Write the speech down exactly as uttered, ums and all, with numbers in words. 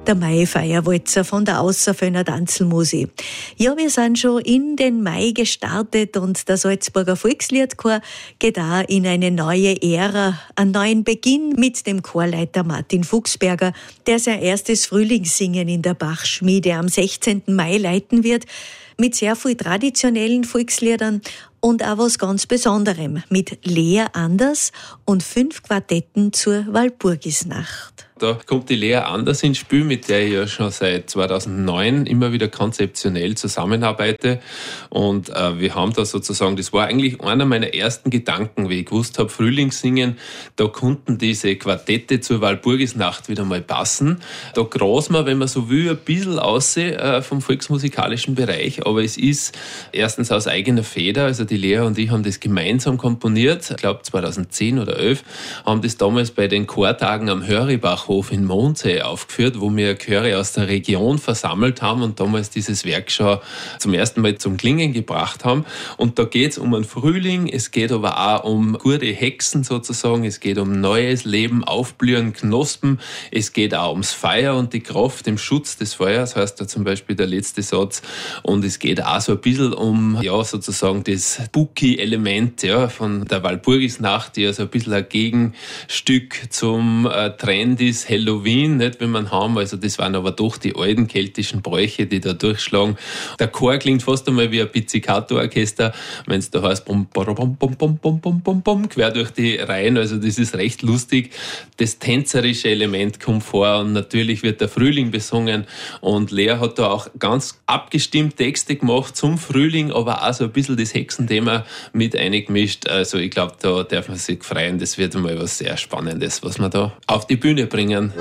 der Mai-Feierwalzer von der Außerföhner Tanzelmusik. Ja, wir sind schon in den Mai gestartet und der Salzburger Volksliedchor geht auch in eine neue Ära, einen neuen Beginn mit dem Chorleiter Martin Fuchsberger, der sein erstes Frühlingssingen in der Bachschmiede am sechzehnten Mai leiten wird, mit sehr viel traditionellen Volksliedern und auch was ganz Besonderem, mit Lea Anders und fünf Quartetten zur Walpurgisnacht. Da kommt die Lea Anders ins Spiel, mit der ich ja schon seit zweitausendneun immer wieder konzeptionell zusammenarbeite. Und äh, wir haben da sozusagen, das war eigentlich einer meiner ersten Gedanken, wie ich gewusst habe, Frühlingssingen, da konnten diese Quartette zur Walpurgisnacht wieder mal passen. Da grasen wir, wenn man so will, ein bisschen aus äh, vom volksmusikalischen Bereich, aber es ist erstens aus eigener Feder, also die Lea und ich haben das gemeinsam komponiert, ich glaube zweitausendzehn oder elf, haben das damals bei den Chortagen am Höribach in Mondsee aufgeführt, wo wir Chöre aus der Region versammelt haben und damals dieses Werk schon zum ersten Mal zum Klingen gebracht haben. Und da geht es um einen Frühling, es geht aber auch um gute Hexen sozusagen, es geht um neues Leben, Aufblühen, Knospen, es geht auch ums Feuer und die Kraft, im Schutz des Feuers, heißt da zum Beispiel der letzte Satz. Und es geht auch so ein bisschen um, ja, sozusagen das Spooky-Element, ja, von der Walpurgisnacht, die ja so ein bisschen ein Gegenstück zum äh, Trend ist, Halloween, nicht, wenn man haben, also das waren aber doch die alten keltischen Bräuche, die da durchschlagen. Der Chor klingt fast einmal wie ein Pizzicato-Orchester, wenn es da heißt, bum, bum, bum, bum, bum, bum, bum, bum, quer durch die Reihen, also das ist recht lustig. Das tänzerische Element kommt vor und natürlich wird der Frühling besungen und Lea hat da auch ganz abgestimmt Texte gemacht zum Frühling, aber auch so ein bisschen das Hexenthema mit eingemischt, also ich glaube, da darf man sich freuen, das wird einmal was sehr Spannendes, was wir da auf die Bühne bringen.